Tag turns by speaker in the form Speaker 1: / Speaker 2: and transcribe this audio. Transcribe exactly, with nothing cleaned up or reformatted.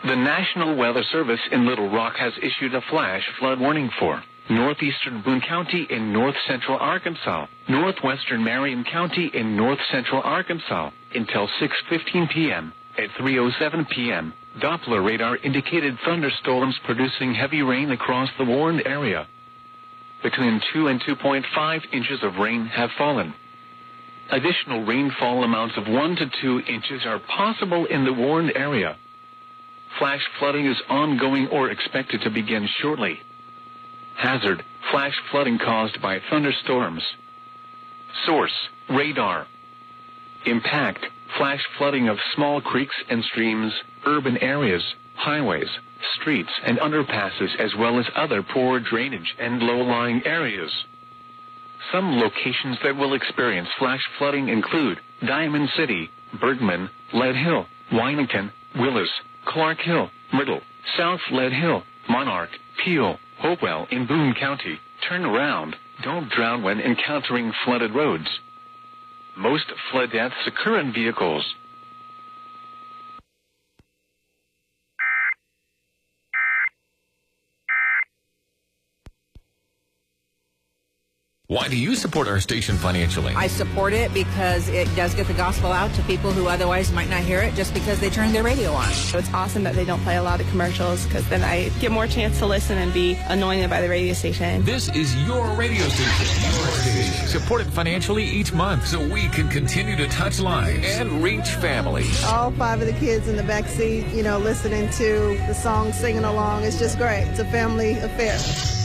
Speaker 1: The National Weather Service in Little Rock has issued a flash flood warning for northeastern Boone County in north-central Arkansas, northwestern Marion County in north-central Arkansas until six fifteen p.m. At three oh seven p.m., Doppler radar indicated thunderstorms producing heavy rain across the warned area. Between two and two point five inches of rain have fallen. Additional rainfall amounts of one to two inches are possible in the warned area. Flash flooding is ongoing or expected to begin shortly. Hazard: flash flooding caused by thunderstorms. Source: radar. Impact: flash flooding of small creeks and streams, urban areas, highways, streets, and underpasses, as well as other poor drainage and low-lying areas. Some locations that will experience flash flooding include Diamond City, Bergman, Lead Hill, Wynington, Willis, Clark Hill, Myrtle, South Lead Hill, Monarch, Peel, Hopewell in Boone County. Turn around. Don't drown when encountering flooded roads. Most flood deaths occur in vehicles.
Speaker 2: Why do you support our station financially?
Speaker 3: I support it because it does get the gospel out to people who otherwise might not hear it just because they turn their radio on.
Speaker 4: So it's awesome that they don't play a lot of commercials, because then I get more chance to listen and be anointed by the radio station.
Speaker 2: This is your radio station. Your station. Support it financially each month so we can continue to touch lives and reach families.
Speaker 5: All five of the kids in the back seat, you know, listening to the song, singing along. It's just great. It's a family affair.